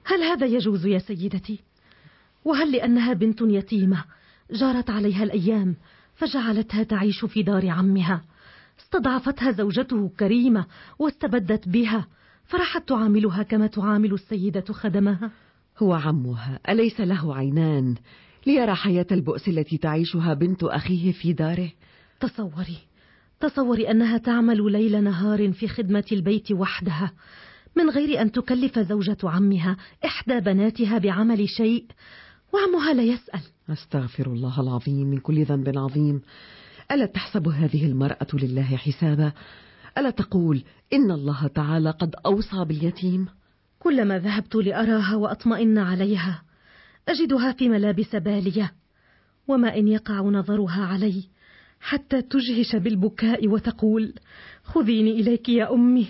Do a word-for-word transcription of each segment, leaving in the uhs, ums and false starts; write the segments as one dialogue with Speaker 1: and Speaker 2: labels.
Speaker 1: هل هذا يجوز يا سيدتي؟ وهل لأنها بنت يتيمة جارت عليها الأيام فجعلتها تعيش في دار عمها، استضعفتها زوجته كريمة واستبدت بها فرحت تعاملها كما تعامل السيدة خدمها؟
Speaker 2: هو عمها أليس له عينان ليرى حياة البؤس التي تعيشها بنت أخيه في داره؟
Speaker 1: تصوري تصوري أنها تعمل ليل نهار في خدمة البيت وحدها من غير أن تكلف زوجة عمها إحدى بناتها بعمل شيء، وعمها لا يسأل.
Speaker 2: أستغفر الله العظيم من كل ذنب عظيم. ألا تحسب هذه المرأة لله حسابا؟ ألا تقول إن الله تعالى قد أوصى باليتيم؟
Speaker 1: كلما ذهبت لأراها وأطمئن عليها أجدها في ملابس بالية، وما إن يقع نظرها علي حتى تجهش بالبكاء وتقول: خذيني إليك يا أمي.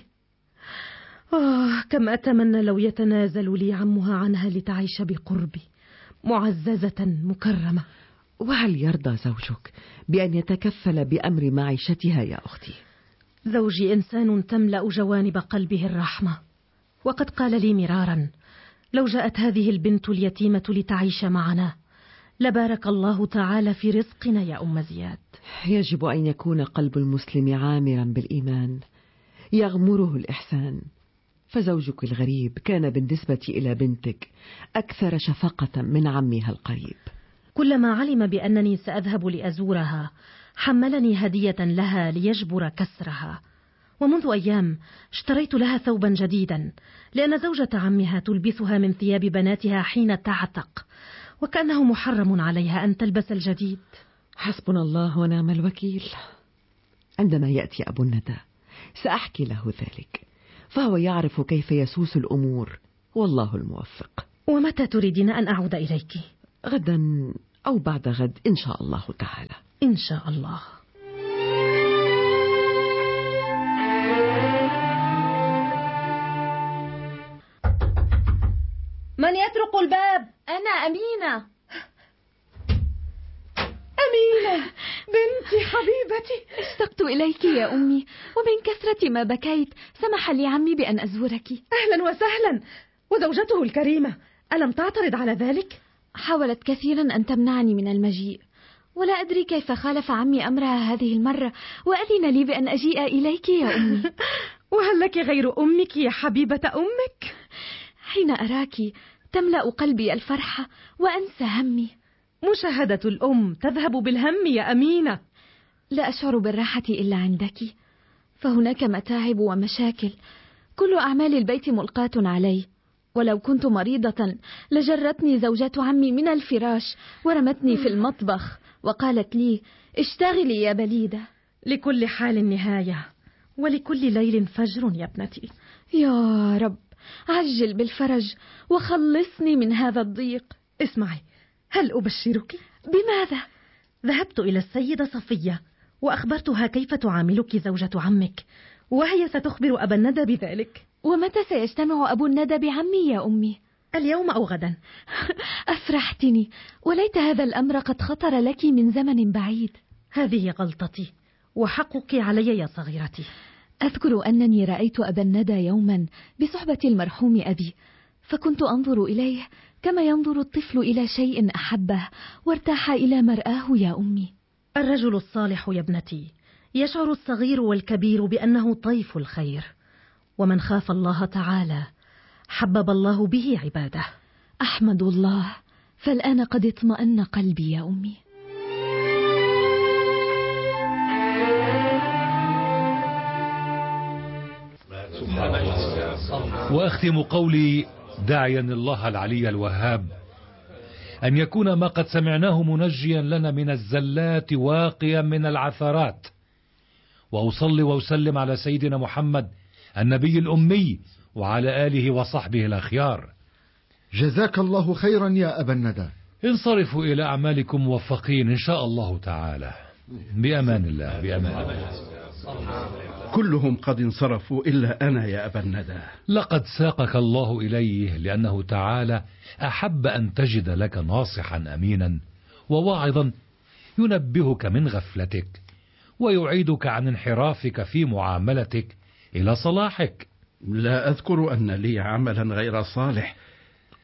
Speaker 1: آه كم أتمنى لو يتنازل لي عمها عنها لتعيش بقربي معززة مكرمة.
Speaker 2: وهل يرضى زوجك بأن يتكفل بأمر معيشتها يا أختي؟
Speaker 1: زوجي إنسان تملأ جوانب قلبه الرحمة، وقد قال لي مرارا: لو جاءت هذه البنت اليتيمة لتعيش معنا لبارك الله تعالى في رزقنا يا أم زياد.
Speaker 2: يجب أن يكون قلب المسلم عامرا بالإيمان يغمره الإحسان، فزوجك الغريب كان بالنسبة إلى بنتك أكثر شفقة من عمها القريب.
Speaker 1: كلما علم بأنني سأذهب لأزورها حملني هدية لها ليجبر كسرها، ومنذ أيام اشتريت لها ثوبا جديدا لأن زوجة عمها تلبسها من ثياب بناتها حين تعتق، وكأنه محرم عليها أن تلبس الجديد.
Speaker 2: حسبنا الله ونعم الوكيل. عندما يأتي أبو الندى سأحكي له ذلك، فهو يعرف كيف يسوس الأمور، والله الموفق.
Speaker 1: ومتى تريدين أن أعود إليك؟
Speaker 2: غدا أو بعد غد إن شاء الله تعالى.
Speaker 1: إن شاء الله. من يطرق الباب؟
Speaker 3: أنا أمينة.
Speaker 1: أمينة بنتي حبيبتي،
Speaker 3: اشتقت إليك يا أمي، ومن كثرة ما بكيت سمح لي عمي بأن أزورك.
Speaker 1: أهلا وسهلا. وزوجته الكريمة ألم تعترض على ذلك؟
Speaker 3: حاولت كثيرا أن تمنعني من المجيء، ولا أدري كيف خالف عمي أمرها هذه المرة وأذن لي بأن أجيء إليك يا أمي.
Speaker 1: وهل لك غير أمك يا حبيبة أمك؟
Speaker 3: حين أراك تملأ قلبي الفرحة وأنسى همي.
Speaker 1: مشاهدة الأم تذهب بالهم يا أمينة.
Speaker 3: لا أشعر بالراحة إلا عندك، فهناك متاعب ومشاكل، كل أعمال البيت ملقاة علي، ولو كنت مريضة لجرتني زوجة عمي من الفراش ورمتني في المطبخ وقالت لي: اشتغلي يا بليدة.
Speaker 1: لكل حال نهاية، ولكل ليل فجر يا ابنتي.
Speaker 3: يا رب عجل بالفرج وخلصني من هذا الضيق.
Speaker 1: اسمعي، هل أبشرك؟
Speaker 3: بماذا؟
Speaker 1: ذهبت إلى السيدة صفية وأخبرتها كيف تعاملك زوجة عمك، وهي ستخبر أبا الندى بذلك.
Speaker 3: ومتى سيجتمع أبو الندى بعمي يا أمي؟
Speaker 1: اليوم أو غدا.
Speaker 3: أفرحتني، وليت هذا الأمر قد خطر لك من زمن بعيد.
Speaker 1: هذه غلطتي وحقك علي يا صغيرتي.
Speaker 3: أذكر أنني رأيت أبا الندى يوما بصحبة المرحوم أبي، فكنت أنظر إليه كما ينظر الطفل إلى شيء أحبه وارتاح إلى مرآه يا أمي.
Speaker 1: الرجل الصالح يا ابنتي يشعر الصغير والكبير بأنه طيف الخير، ومن خاف الله تعالى حبب الله به عباده.
Speaker 3: أحمد الله، فالآن قد اطمأن قلبي يا أمي.
Speaker 4: وأختم قولي داعيا الله العلي الوهاب أن يكون ما قد سمعناه منجيا لنا من الزلات واقيا من العثرات، وأصلي وأسلم على سيدنا محمد النبي الأمي وعلى آله وصحبه الأخيار.
Speaker 5: جزاك الله خيرا يا أبا الندى.
Speaker 4: انصرفوا إلى أعمالكم موفقين إن شاء الله تعالى. بأمان الله. بأمان الله.
Speaker 6: كلهم قد انصرفوا إلا أنا يا أبا الندى.
Speaker 4: لقد ساقك الله إليه لأنه تعالى أحب أن تجد لك ناصحا أمينا وواعظا ينبهك من غفلتك ويعيدك عن انحرافك في معاملتك إلى صلاحك.
Speaker 6: لا أذكر أن لي عملا غير صالح،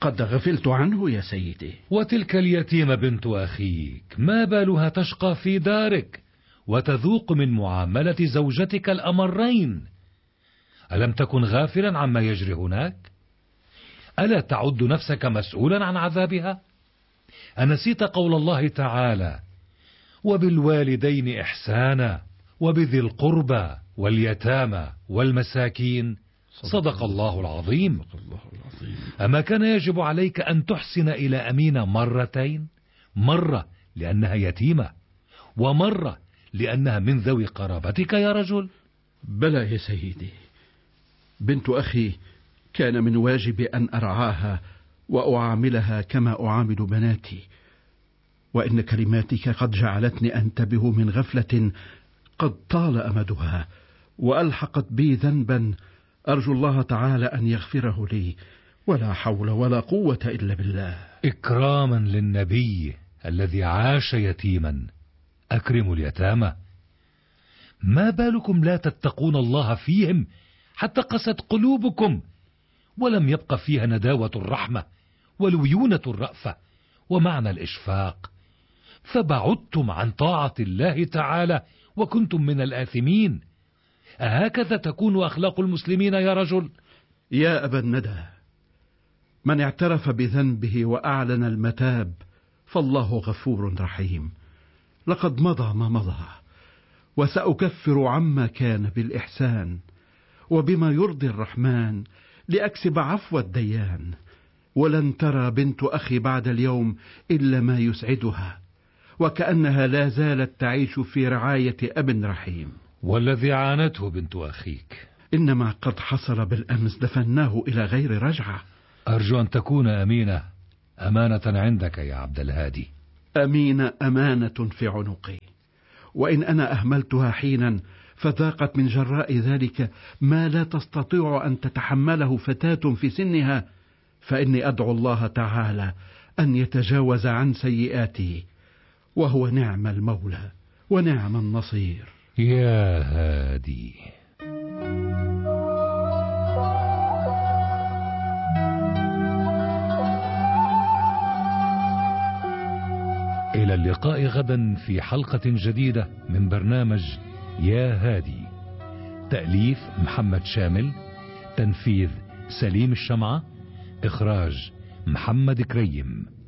Speaker 6: قد غفلت عنه يا سيدي.
Speaker 4: وتلك اليتيمة بنت أخيك ما بالها تشقى في دارك وتذوق من معاملة زوجتك الأمرين؟ ألم تكن غافلا عما يجري هناك؟ ألا تعد نفسك مسؤولا عن عذابها؟ أنسيت قول الله تعالى: وبالوالدين إحسانا وبذي القربى واليتامى والمساكين؟ صدق الله العظيم. أما كان يجب عليك أن تحسن إلى أمينة مرتين؟ مرة لأنها يتيمة، ومرة لأنها من ذوي قرابتك يا رجل.
Speaker 6: بلى يا سيدي، بنت أخي كان من واجبي أن أرعاها وأعاملها كما أعامل بناتي، وإن كلماتك قد جعلتني أنتبه من غفلة قد طال أمدها، وألحقت بي ذنبا أرجو الله تعالى أن يغفره لي، ولا حول ولا قوة إلا بالله.
Speaker 4: إكراما للنبي الذي عاش يتيما أكرموا اليتامى. ما بالكم لا تتقون الله فيهم حتى قست قلوبكم، ولم يبق فيها نداوة الرحمة ولويونة الرأفة ومعنى الإشفاق، فبعدتم عن طاعة الله تعالى وكنتم من الآثمين. أهكذا تكون أخلاق المسلمين يا رجل؟
Speaker 6: يا أبا الندى، من اعترف بذنبه وأعلن المتاب فالله غفور رحيم. لقد مضى ما مضى، وسأكفر عما كان بالإحسان وبما يرضي الرحمن لأكسب عفو الديان. ولن ترى بنت أخي بعد اليوم إلا ما يسعدها، وكأنها لا زالت تعيش في رعاية أب رحيم.
Speaker 4: والذي عانته بنت أخيك؟
Speaker 6: إنما قد حصل بالأمس دفناه إلى غير رجعة.
Speaker 4: أرجو أن تكون أمينة أمانة عندك يا عبد الهادي.
Speaker 6: أمينة أمانة في عنقي، وإن أنا أهملتها حينا فذاقت من جراء ذلك ما لا تستطيع أن تتحمله فتاة في سنها، فإني أدعو الله تعالى أن يتجاوز عن سيئاتي، وهو نعم المولى ونعم النصير.
Speaker 4: يا هادي. إلى اللقاء غدا في حلقة جديدة من برنامج يا هادي. تأليف محمد شامل، تنفيذ سليم الشمعة، إخراج محمد كريم.